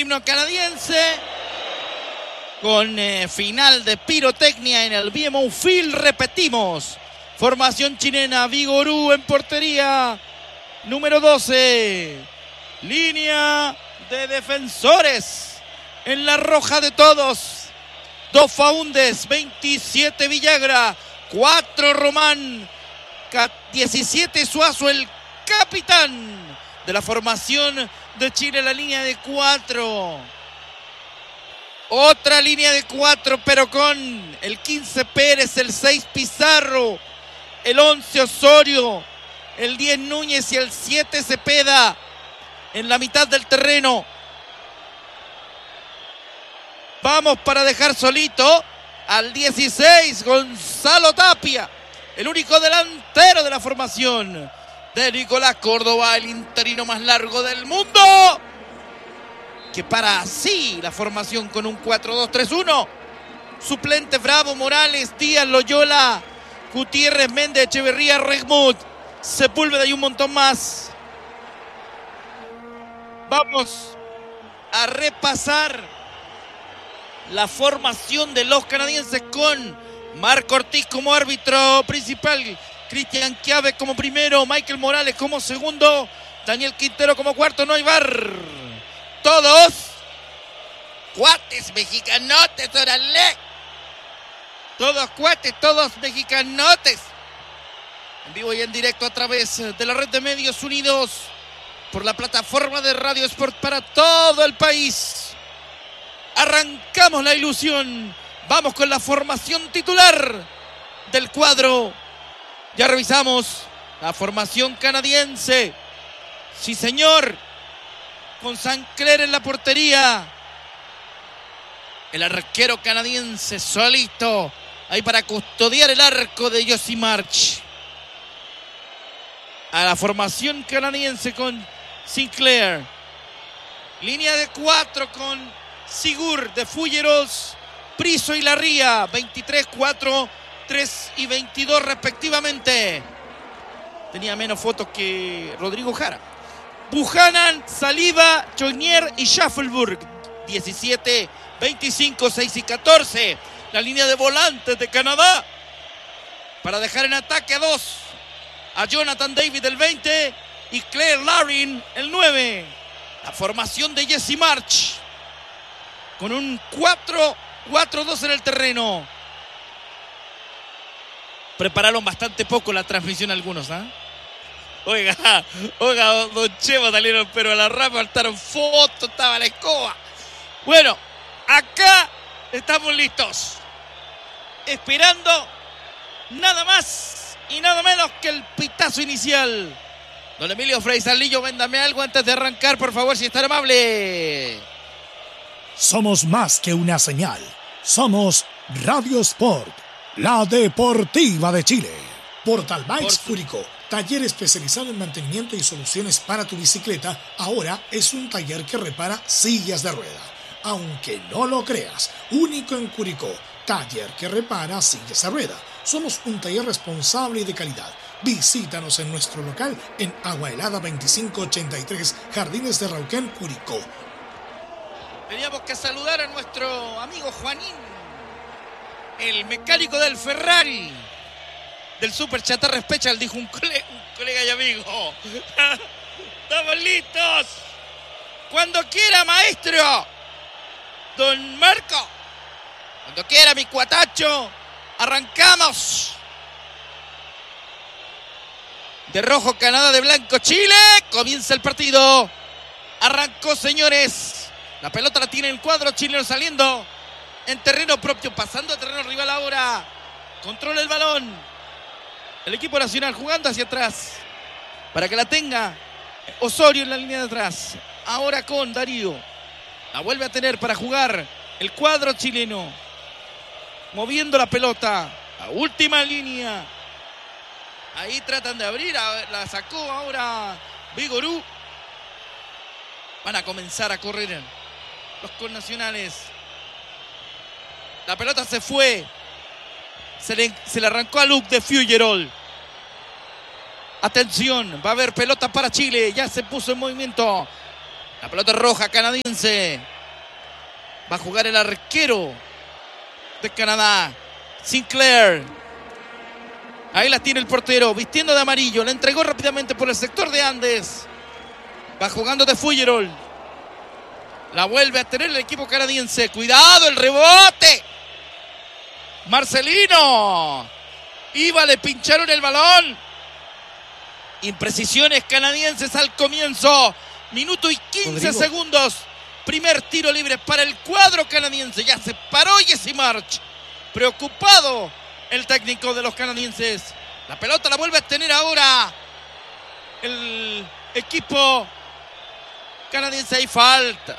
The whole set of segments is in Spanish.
himno canadiense con final de pirotecnia en el BMO Field. Repetimos, formación chilena, Vigorú en portería, número 12, línea de defensores en la roja de todos, 2 Faúndes, 27 Villagra, 4 Román, 17 Suazo, el capitán de la formación de Chile, la línea de 4. Otra línea de 4, pero con el 15 Pérez, el 6 Pizarro, el 11 Osorio, el 10 Núñez y el 7 Cepeda en la mitad del terreno. Vamos para dejar solito al 16 Gonzalo Tapia, el único delantero de la formación de Nicolás Córdoba, el interino más largo del mundo, que para así la formación con un 4-2-3-1. Suplente Bravo, Morales, Díaz, Loyola, Gutiérrez, Méndez, Echeverría, Regmut, Sepúlveda y un montón más. Vamos a repasar la formación de los canadienses con Marco Ortiz como árbitro principal, Cristian Chiave como primero, Michael Morales como segundo, Daniel Quintero como cuarto. No hay VAR. Todos cuates mexicanotes, órale. Todos cuates, todos mexicanotes. En vivo y en directo a través de la red de medios unidos por la plataforma de Radio Sport para todo el país. Arrancamos la ilusión. Vamos con la formación titular del cuadro. Ya revisamos la formación canadiense. Sí, señor. Con Sancler en la portería. El arquero canadiense solito ahí para custodiar el arco de Josie March. A la formación canadiense con Sinclair. Línea de 4 con Sigur de Fulleros, Priso y Larría, 23, 4, 3 y 22 respectivamente. Tenía menos fotos que Rodrigo Jara. Buchanan, Saliba, Choinier y Schaffelburg, 17, 25, 6 y 14. La línea de volantes de Canadá para dejar en ataque a 2. A Jonathan David, el 20, y Claire Larin, el 9. La formación de Josie March con un 4-4-2 en el terreno. Prepararon bastante poco la transmisión algunos, ¿ah? Oiga, don Cheva salieron, pero a la rama faltaron fotos, estaba la escoba. Bueno, acá estamos listos, esperando nada más y nada menos que el pitazo inicial. Don Emilio Freisarlillo, véndame algo antes de arrancar, por favor, si es tan amable. Somos más que una señal. Somos Radio Sport, la deportiva de Chile. Portal Bikes Curicó, taller especializado en mantenimiento y soluciones para tu bicicleta, ahora es un taller que repara sillas de rueda. Aunque no lo creas, único en Curicó, taller que repara sillas de rueda. Somos un taller responsable y de calidad. Visítanos en nuestro local en Agua Helada 2583, Jardines de Rauquén, Curicó. Teníamos que saludar a nuestro amigo Juanín, el mecánico del Ferrari, del Super Chatarra Special, dijo un colega y amigo. ¡Estamos listos! Cuando quiera, maestro. Don Marco. Cuando quiera, mi cuatacho. Arrancamos. De rojo Canadá, de blanco Chile. Comienza el partido. Arrancó, señores. La pelota la tiene el cuadro chileno saliendo en terreno propio, pasando a terreno rival ahora. Controla el balón. El equipo nacional jugando hacia atrás para que la tenga Osorio en la línea de atrás. Ahora con Darío. La vuelve a tener para jugar el cuadro chileno. Moviendo la pelota. La última línea. Ahí tratan de abrir. La sacó ahora Vigorú. Van a comenzar a correr los connacionales. La pelota se fue. Se le arrancó a Luke de Fuggerol. Atención, va a haber pelota para Chile. Ya se puso en movimiento. La pelota roja canadiense. Va a jugar el arquero de Canadá, Sinclair. Ahí la tiene el portero, vistiendo de amarillo. La entregó rápidamente por el sector de Andes. Va jugando de Fuggerol. La vuelve a tener el equipo canadiense. Cuidado, el rebote. Marcelino. Iba, le pincharon el balón. Imprecisiones canadienses al comienzo. Minuto y 15 segundos. Primer tiro libre para el cuadro canadiense. Ya se paró Jesse March. Preocupado el técnico de los canadienses. La pelota la vuelve a tener ahora el equipo canadiense. Hay falta.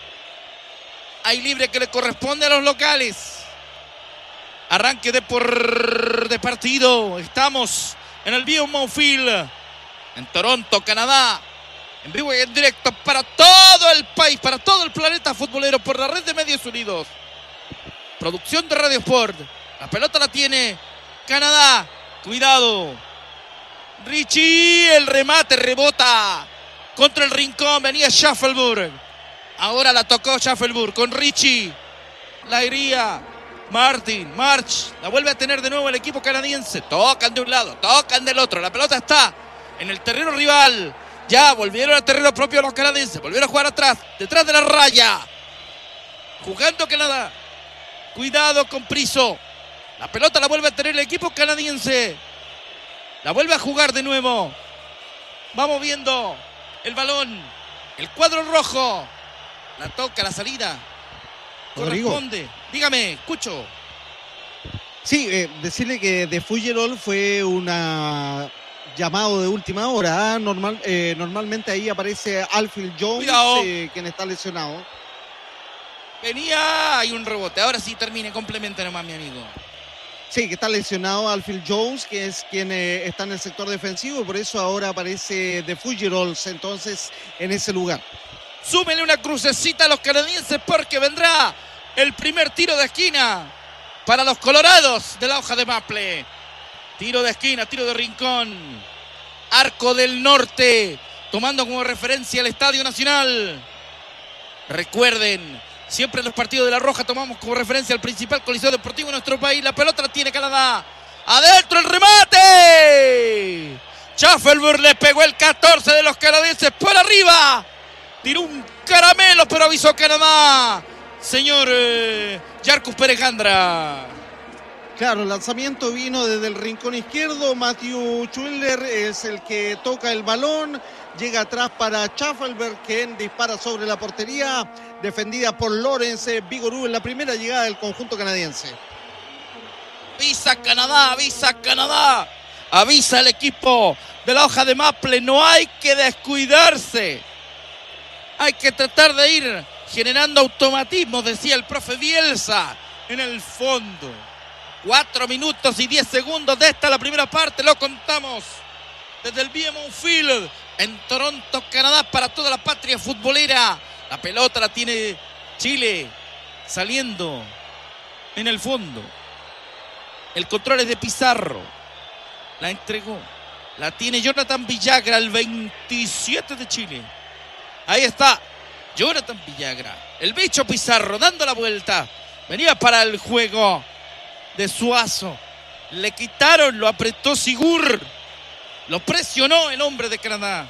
Hay libre que le corresponde a los locales. Arranque de partido. Estamos en el BMO Field, en Toronto, Canadá. En vivo y en directo para todo el país, para todo el planeta futbolero, por la red de Medios Unidos. Producción de Radio Sport. La pelota la tiene Canadá. Cuidado. Richie, el remate rebota contra el rincón. Venía Schaffelburg. Ahora la tocó Schaffelburg con Richie. La iría March. La vuelve a tener de nuevo el equipo canadiense. Tocan de un lado, tocan del otro. La pelota está en el terreno rival. Ya volvieron al terreno propio los canadienses. Volvieron a jugar atrás, detrás de la raya. Jugando Canadá. Cuidado con Priso. La pelota la vuelve a tener el equipo canadiense. La vuelve a jugar de nuevo. Va moviendo el balón. El cuadro rojo. La toca, la salida. Corresponde. Rodrigo. Dígame, escucho. Sí, decirle que de Fuggerol fue una llamado de última hora. Normalmente ahí aparece Alfred Jones, quien está lesionado. Venía, hay un rebote. Ahora sí termine, complementa nomás, mi amigo. Sí, que está lesionado Alfred Jones, que es quien está en el sector defensivo, y por eso ahora aparece de Fuggerol, entonces, en ese lugar. Súmenle una crucecita a los canadienses porque vendrá el primer tiro de esquina para los colorados de la hoja de maple. Tiro de esquina, tiro de rincón. Arco del Norte, tomando como referencia el Estadio Nacional. Recuerden, siempre en los partidos de La Roja tomamos como referencia el principal coliseo deportivo de nuestro país. La pelota la tiene Canadá. Adentro el remate. Schaffelburg le pegó el 14 de los canadienses por arriba. Tiró un caramelo, pero avisó Canadá. Señor Jarkus Perejandra. Claro, el lanzamiento vino desde el rincón izquierdo. Matthew Schwiller es el que toca el balón. Llega atrás para Schaffelburg, quien dispara sobre la portería, defendida por Lawrence Vigorú en la primera llegada del conjunto canadiense. Avisa Canadá, avisa Canadá. Avisa el equipo de la hoja de maple. No hay que descuidarse. Hay que tratar de ir generando automatismos, decía el profe Bielsa, en el fondo. 4 minutos y 10 segundos de esta la primera parte. Lo contamos desde el BMO Field en Toronto, Canadá, para toda la patria futbolera. La pelota la tiene Chile saliendo en el fondo. El control es de Pizarro. La entregó. La tiene Jonathan Villagra, el 27 de Chile. Ahí está Jonathan Villagra. El bicho Pizarro dando la vuelta. Venía para el juego de Suazo. Le quitaron, lo apretó Sigur. Lo presionó el hombre de Canadá.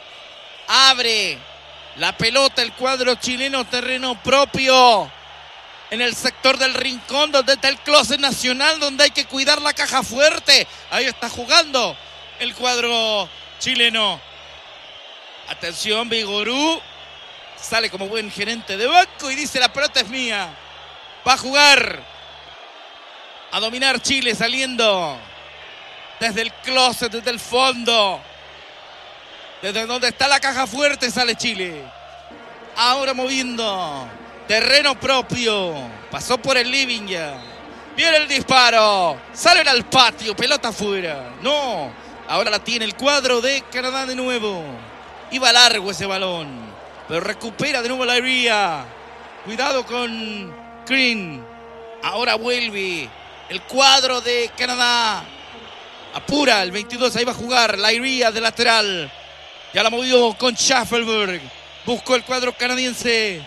Abre la pelota el cuadro chileno, terreno propio. En el sector del rincón donde está el closet nacional, donde hay que cuidar la caja fuerte. Ahí está jugando el cuadro chileno. Atención, Vigorú. Sale como buen gerente de banco y dice: la pelota es mía. Va a jugar a dominar Chile, saliendo desde el closet, desde el fondo, desde donde está la caja fuerte sale Chile. Ahora moviendo terreno propio. Pasó por el living ya. Viene el disparo. Salen al patio. Pelota afuera. No. Ahora la tiene el cuadro de Canadá de nuevo. Iba largo ese balón, pero recupera de nuevo la Iría. Cuidado con Green. Ahora vuelve el cuadro de Canadá. Apura el 22. Ahí va a jugar la Iría de lateral. Ya la movió con Schaffelburg. Buscó el cuadro canadiense.